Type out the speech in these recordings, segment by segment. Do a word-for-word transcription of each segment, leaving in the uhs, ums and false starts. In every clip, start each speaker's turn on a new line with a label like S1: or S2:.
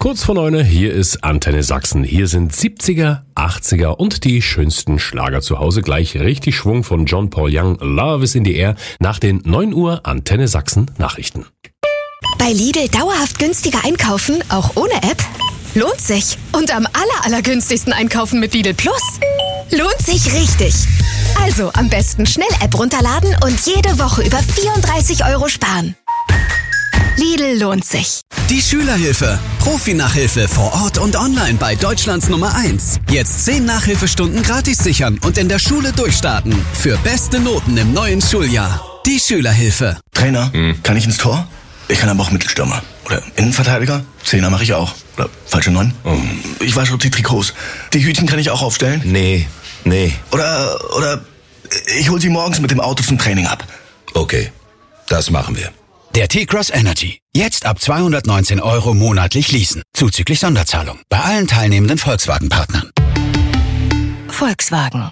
S1: Kurz vor neun, hier ist Antenne Sachsen. Hier sind siebziger, achtziger und die schönsten Schlager zu Hause. Gleich richtig Schwung von John Paul Young, Love is in the Air, nach den neun Uhr Antenne Sachsen Nachrichten.
S2: Bei Lidl dauerhaft günstiger einkaufen, auch ohne App? Lohnt sich. Und am aller, allergünstigsten einkaufen mit Lidl Plus? Lohnt sich richtig. Also am besten schnell App runterladen und jede Woche über vierunddreißig Euro sparen. Lidl lohnt sich.
S3: Die Schülerhilfe. Profi-Nachhilfe vor Ort und online bei Deutschlands Nummer eins. Jetzt zehn Nachhilfestunden gratis sichern und in der Schule durchstarten. Für beste Noten im neuen Schuljahr. Die Schülerhilfe.
S4: Trainer, hm. kann ich ins Tor? Ich kann aber auch Mittelstürmer. Oder Innenverteidiger? Zehner mache ich auch. Oder falsche Neun? Oh. Ich wasche die Trikots. Die Hütchen kann ich auch aufstellen?
S5: Nee, nee.
S4: Oder, oder ich hol sie morgens mit dem Auto zum Training ab.
S5: Okay, das machen wir.
S6: Der T-Cross Energy. Jetzt ab zweihundertneunzehn Euro monatlich leasen. Zuzüglich Sonderzahlung. Bei allen teilnehmenden Volkswagen-Partnern.
S2: Volkswagen.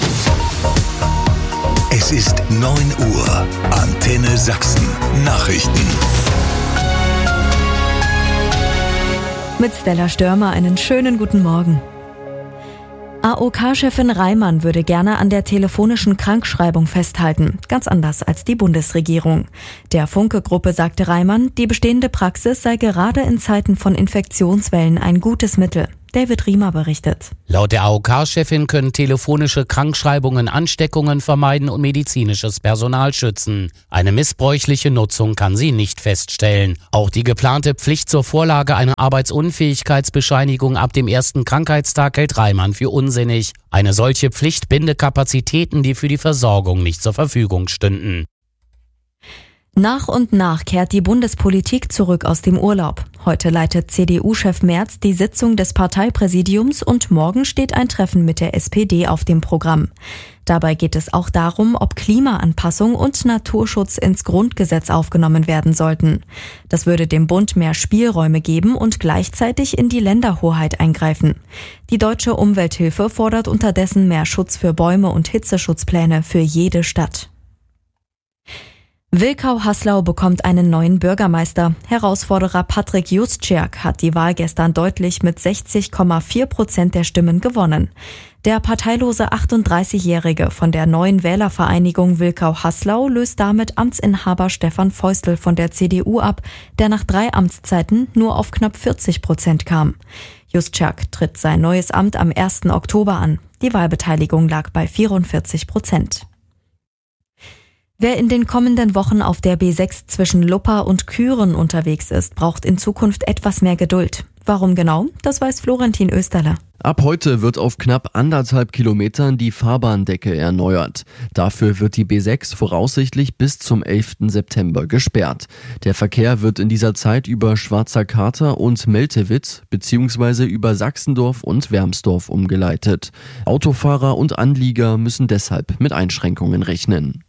S7: Es ist neun Uhr. Antenne Sachsen. Nachrichten.
S8: Mit Stella Störmer einen schönen guten Morgen. A O K-Chefin Reimann würde gerne an der telefonischen Krankschreibung festhalten, ganz anders als die Bundesregierung. Der Funke-Gruppe sagte Reimann, die bestehende Praxis sei gerade in Zeiten von Infektionswellen ein gutes Mittel. David Riemer berichtet.
S9: Laut der A O K-Chefin können telefonische Krankschreibungen Ansteckungen vermeiden und medizinisches Personal schützen. Eine missbräuchliche Nutzung kann sie nicht feststellen. Auch die geplante Pflicht zur Vorlage einer Arbeitsunfähigkeitsbescheinigung ab dem ersten Krankheitstag hält Reimann für unsinnig. Eine solche Pflicht binde Kapazitäten, die für die Versorgung nicht zur Verfügung stünden.
S8: Nach und nach kehrt die Bundespolitik zurück aus dem Urlaub. Heute leitet C D U-Chef Merz die Sitzung des Parteipräsidiums und morgen steht ein Treffen mit der S P D auf dem Programm. Dabei geht es auch darum, ob Klimaanpassung und Naturschutz ins Grundgesetz aufgenommen werden sollten. Das würde dem Bund mehr Spielräume geben und gleichzeitig in die Länderhoheit eingreifen. Die Deutsche Umwelthilfe fordert unterdessen mehr Schutz für Bäume und Hitzeschutzpläne für jede Stadt. Wilkau-Haslau bekommt einen neuen Bürgermeister. Herausforderer Patrick Juszczyk hat die Wahl gestern deutlich mit sechzig Komma vier Prozent der Stimmen gewonnen. Der parteilose achtunddreißigjährige von der neuen Wählervereinigung Wilkau-Haslau löst damit Amtsinhaber Stefan Feustel von der C D U ab, der nach drei Amtszeiten nur auf knapp vierzig Prozent kam. Juszczyk tritt sein neues Amt am ersten Oktober an. Die Wahlbeteiligung lag bei vierundvierzig Prozent. Wer in den kommenden Wochen auf der B sechs zwischen Luppa und Kühren unterwegs ist, braucht in Zukunft etwas mehr Geduld. Warum genau? Das weiß Florentin Österle.
S10: Ab heute wird auf knapp anderthalb Kilometern die Fahrbahndecke erneuert. Dafür wird die B sechs voraussichtlich bis zum elften September gesperrt. Der Verkehr wird in dieser Zeit über Schwarzer Kater und Meltewitz bzw. über Sachsendorf und Wermsdorf umgeleitet. Autofahrer und Anlieger müssen deshalb mit Einschränkungen rechnen.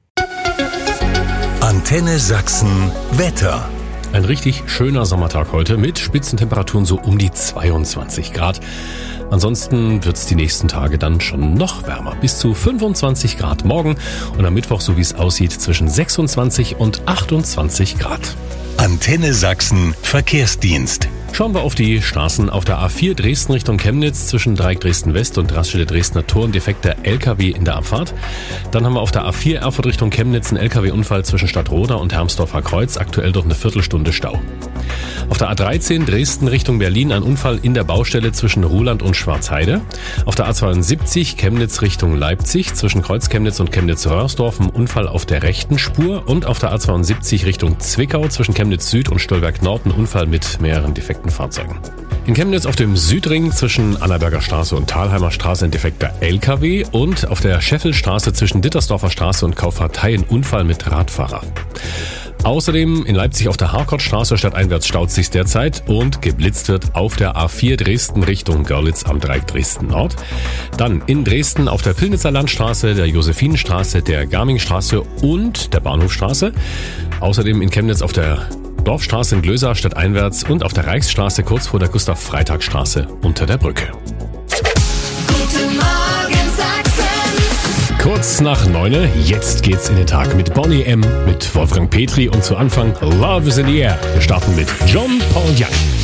S7: Antenne Sachsen Wetter.
S1: Ein richtig schöner Sommertag heute mit Spitzentemperaturen so um die zweiundzwanzig Grad. Ansonsten wird es die nächsten Tage dann schon noch wärmer. Bis zu fünfundzwanzig Grad morgen und am Mittwoch, so wie es aussieht, zwischen sechsundzwanzig und achtundzwanzig Grad.
S7: Antenne Sachsen Verkehrsdienst.
S1: Schauen wir auf die Straßen. Auf der A vier Dresden Richtung Chemnitz zwischen Dreieck Dresden West und Raststätte Dresdner Tor ein defekter L K W in der Abfahrt. Dann haben wir auf der A vier Erfurt Richtung Chemnitz einen L K W-Unfall zwischen Stadtroda und Hermsdorfer Kreuz. Aktuell durch eine Viertelstunde Stau. Auf der A dreizehn Dresden Richtung Berlin ein Unfall in der Baustelle zwischen Ruhland und Schwarzheide. Auf der A zweiundsiebzig Chemnitz Richtung Leipzig zwischen Kreuz Chemnitz und Chemnitz-Röhrsdorf ein Unfall auf der rechten Spur. Und auf der A zweiundsiebzig Richtung Zwickau zwischen Chemnitz Süd und Stolberg Nord ein Unfall mit mehreren defekten Fahrzeugen. In Chemnitz auf dem Südring zwischen Annaberger Straße und Thalheimer Straße ein defekter L K W und auf der Scheffelstraße zwischen Dittersdorfer Straße und Kaufhartei ein Unfall mit Radfahrer. Außerdem in Leipzig auf der Harkortstraße stadteinwärts staut sich's derzeit und geblitzt wird auf der A vier Dresden Richtung Görlitz am Dreieck Dresden Nord. Dann in Dresden auf der Pillnitzer Landstraße, der Josephinenstraße, der Garmingstraße und der Bahnhofstraße. Außerdem in Chemnitz auf der Dorfstraße in Glösa stadteinwärts und auf der Reichsstraße kurz vor der Gustav-Freitag-Straße unter der Brücke.
S2: Guten Morgen Sachsen.
S1: Kurz nach neun, jetzt geht's in den Tag mit Bonnie M., mit Wolfgang Petri und zu Anfang Love is in the Air. Wir starten mit John Paul Young.